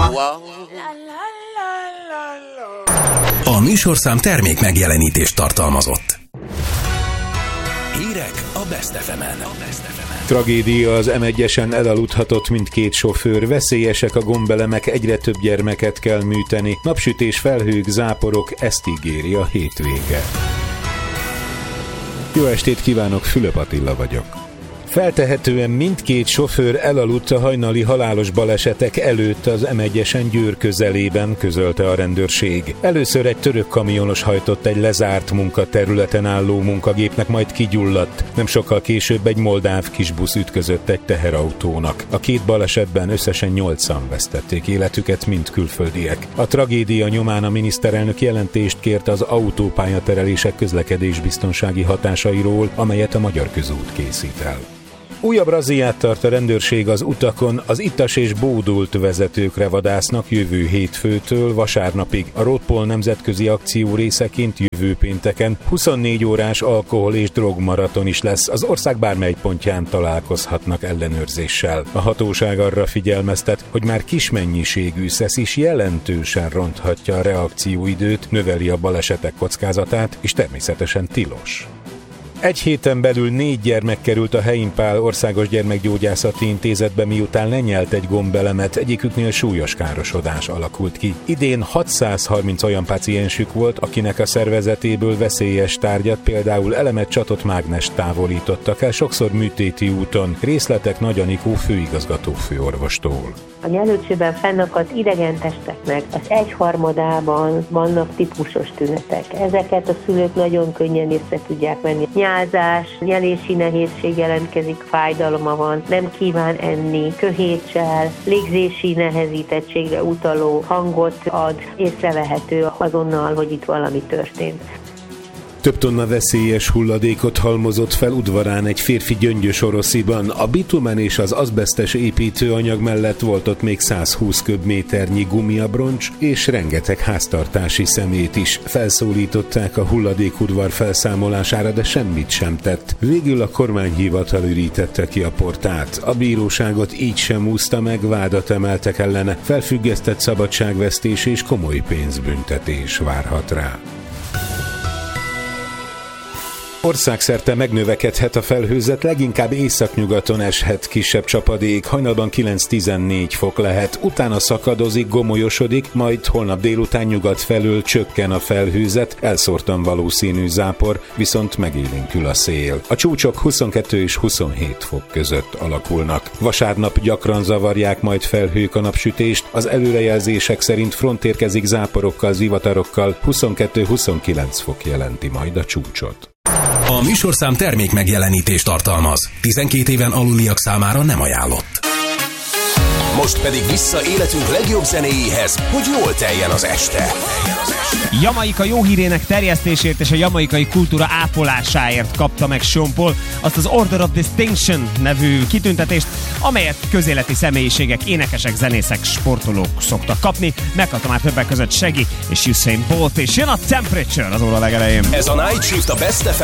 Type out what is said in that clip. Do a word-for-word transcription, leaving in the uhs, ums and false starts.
A műsorszám termék megjelenítést tartalmazott. Hírek a Best ef emen. Tragédia az em egyesen, elaludhatott mindkét sofőr, veszélyesek a gombelemek, egyre több gyermeket kell műteni, napsütés, felhők, záporok, ezt ígéri a hétvége. Jó estét kívánok, Fülöp Attila vagyok. Feltehetően mindkét sofőr elaludt a hajnali halálos balesetek előtt az em egyesen Győr közelében, közölte a rendőrség. Először egy török kamionos hajtott egy lezárt munkaterületen álló munkagépnek, majd kigyulladt. Nem sokkal később egy moldáv kisbusz ütközött egy teherautónak. A két balesetben összesen nyolcan vesztették életüket, mind külföldiek. A tragédia nyomán a miniszterelnök jelentést kért az autópályaterelések közlekedésbiztonsági hatásairól, amelyet a Magyar Közút készít el. Újabb razziát tart a rendőrség az utakon, az ittas és bódult vezetőkre vadásznak jövő hétfőtől vasárnapig. A Roadpol nemzetközi akció részeként jövő pénteken huszonnégy órás alkohol- és drogmaraton is lesz, az ország bármely pontján találkozhatnak ellenőrzéssel. A hatóság arra figyelmeztet, hogy már kis mennyiségű szesz is jelentősen ronthatja a reakcióidőt, növeli a balesetek kockázatát, és természetesen tilos. Egy héten belül négy gyermek került a Helyim Pál Országos Gyermekgyógyászati Intézetbe, miután lenyelt egy gombelemet, egyiküknél súlyos károsodás alakult ki. Idén hatszázharminc olyan páciensük volt, akinek a szervezetéből veszélyes tárgyat, például elemet, csatot, mágnest távolítottak el, sokszor műtéti úton. Részletek Nagy Anikó főigazgató főorvostól. A nyelőcsőben fennakadt idegen testeknek az egyharmadában vannak típusos tünetek. Ezeket a szülők nagyon könnyen észre tudják venni. Nyálzás, nyelési nehézség jelentkezik, fájdalma van, nem kíván enni, köhétsel, légzési nehezítettségre utaló hangot ad, észrevehető azonnal, hogy itt valami történt. Több tonna veszélyes hulladékot halmozott fel udvarán egy férfi Gyöngyös-Orosziban. A bitumen és az azbesztes építőanyag mellett volt ott még százhúsz köbméternyi gumiabroncs és rengeteg háztartási szemét is. Felszólították a hulladékudvar felszámolására, de semmit sem tett. Végül a kormányhivatal ürítette ki a portát. A bíróságot így sem úszta meg, vádat emeltek ellene. Felfüggesztett szabadságvesztés és komoly pénzbüntetés várhat rá. Országszerte megnövekedhet a felhőzet, leginkább északnyugaton eshet kisebb csapadék, hajnalban kilenc-tizennégy fok lehet, utána szakadozik, gomolyosodik, majd holnap délután nyugat felől csökken a felhőzet, elszórtan valószínű zápor, viszont megélénkül a szél. A csúcsok huszonkettő és huszonhét fok között alakulnak. Vasárnap gyakran zavarják majd felhők a napsütést, az előrejelzések szerint front érkezik záporokkal, zivatarokkal, huszonkettő-huszonkilenc fok jelenti majd a csúcsot. A műsorszám termék megjelenítést tartalmaz. tizenkét éven aluliak számára nem ajánlott. Most pedig vissza életünk legjobb zenéjéhez, hogy jól teljen az este. Jamaika jó hírének terjesztésért és a jamaikai kultúra ápolásáért kapta meg Sean Paul azt az Order of Distinction nevű kitüntetést, amelyet közéleti személyiségek, énekesek, zenészek, sportolók szoktak kapni. Megkapta már többek között Shaggy és Usain Bolt, és jön a Temperature az óra legelején. Ez a Night Shift a Best ef